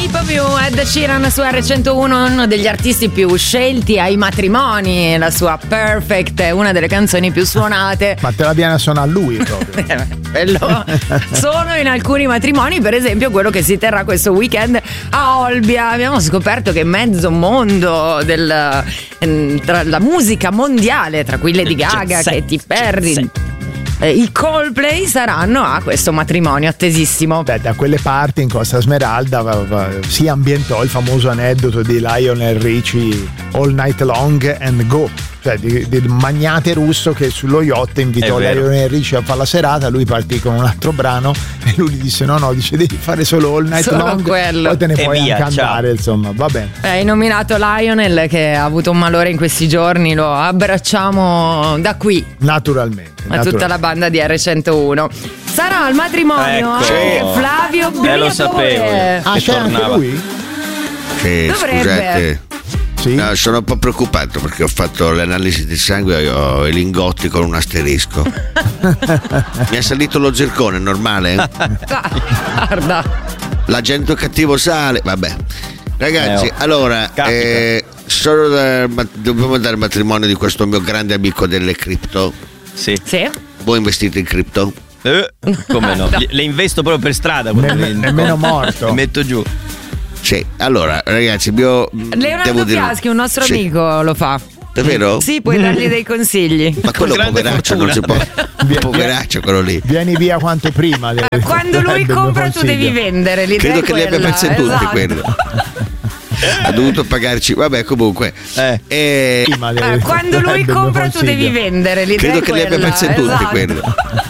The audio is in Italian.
Shape of You, Ed Sheeran su R101, uno degli artisti più scelti ai matrimoni. La sua Perfect è una delle canzoni più suonate. Ma te la viene a suonare lui proprio. Bello. Sono in alcuni matrimoni, per esempio quello che si terrà questo weekend a Olbia. Abbiamo scoperto che mezzo mondo tra la musica mondiale, tra cui Lady Gaga, Katy Perry, i Coldplay saranno a questo matrimonio attesissimo. Beh, da quelle parti in Costa Smeralda si ambientò il famoso aneddoto di Lionel Richie All Night Long and Go, cioè del magnate russo che sullo yacht invitò Lionel Richie a fare la serata. Lui partì con un altro brano e lui gli disse no, dice devi fare solo All Night Long, quello. Poi te ne puoi via, anche andare, insomma, va bene. Hai nominato Lionel che ha avuto un malore in questi giorni, lo abbracciamo da qui naturalmente a tutta la banda di R101. Sarà al matrimonio anche Flavio Briatore. Lo sapevo che c'è tornava. anche lui? Dovrebbe. Scusate. Sì? No, sono un po' preoccupato perché ho fatto l'analisi del sangue e ho i lingotti con un asterisco. Mi è salito lo zircone, normale? Guarda. L'agente cattivo sale. Vabbè. Ragazzi, allora dobbiamo andare al matrimonio di questo mio grande amico delle cripto. Sì. Voi investite in cripto? Come no? Le investo proprio per strada. Nemmeno morto. Le metto giù. Sì, allora ragazzi, Leonardo Fiaschi, un nostro amico, lo fa. Davvero? Sì, puoi dargli dei consigli. Ma quello poveraccio non si può. Poveraccio quello lì. Vieni via quanto prima. Quando lui compra tu devi vendere. Credo che li abbia perse tutti quello. Ha dovuto pagarci. Vabbè, comunque. Quando lui compra tu devi vendere. Credo che li abbia perse tutti quello.